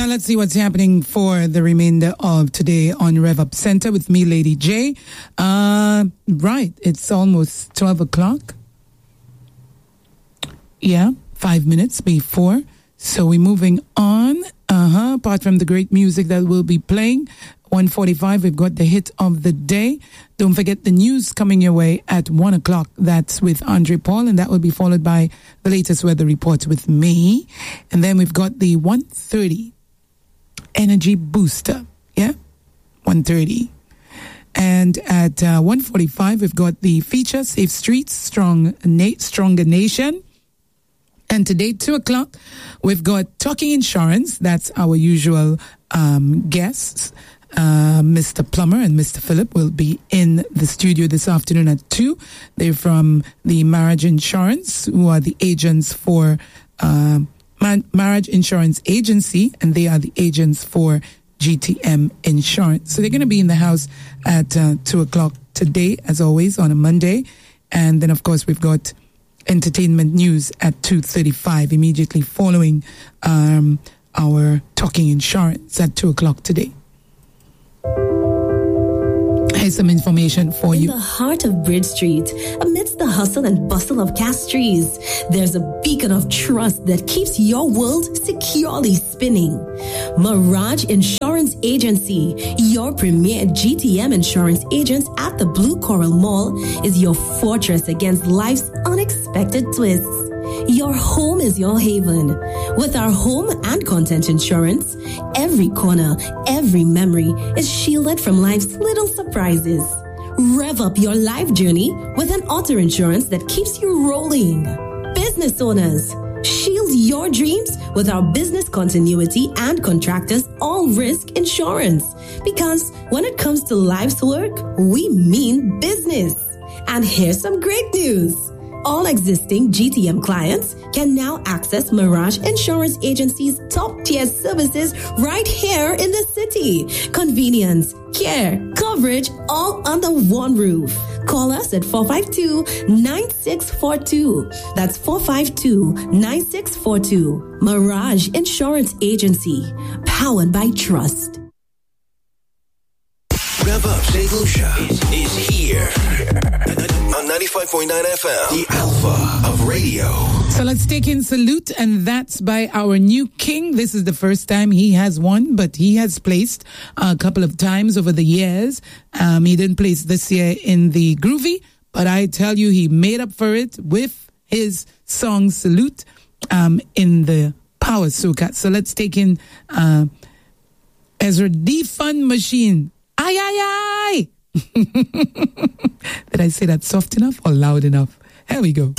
let's see what's happening for the remainder of today on Rev Up Center with me, Lady J. Right, it's almost 12 o'clock. Yeah, 5 minutes before. So we're moving on. Apart from the great music that we'll be playing, 1:45, we've got the hit of the day. Don't forget the news coming your way at 1 o'clock. That's with Andre Paul, and that will be followed by the latest weather report with me. And then we've got the 1:30 energy booster. Yeah, 1:30. And at 1:45, we've got the feature, Safe Streets, Stronger Nation. And today, 2 o'clock, we've got Talking Insurance. That's our usual guests. Mr. Plummer and Mr. Phillip will be in the studio this afternoon at 2. They're from the Marriage Insurance, who are the agents for Marriage Insurance Agency, and they are the agents for GTM Insurance. So they're going to be in the house at 2 o'clock today, as always, on a Monday. And then, of course, we've got entertainment news at 2:35, immediately following our Talking Insurance at 2 o'clock today. Here's some information for you. In the heart of Bridge Street, amidst the hustle and bustle of Castries, there's a beacon of trust that keeps your world securely spinning. Mirage Insurance Agency, your premier GTM insurance agent at the Blue Coral Mall, is your fortress against life's unexpected twists. Your home is your haven. With our home and content insurance, every corner, every memory is shielded from life's little surprises. Rev up your life journey with an auto insurance that keeps you rolling. Business owners, shield your dreams with our business continuity and contractors all risk insurance. Because when it comes to life's work, we mean business. And here's some great news. All existing GTM clients can now access Mirage Insurance Agency's top-tier services right here in the city. Convenience, care, coverage, all under one roof. Call us at 452-9642. That's 452-9642. Mirage Insurance Agency, powered by trust. Rev Up St. Lucia is here on 95.9 FM, the Alpha of radio. So let's take in Salute, and that's by our new king. This is the first time he has won, but he has placed a couple of times over the years. He didn't place this year in the Groovy, but I tell you, he made up for it with his song Salute in the Power Soca. So let's take in Ezra D Fun Machine. Aye, aye, aye. Did I say that soft enough or loud enough? Here we go.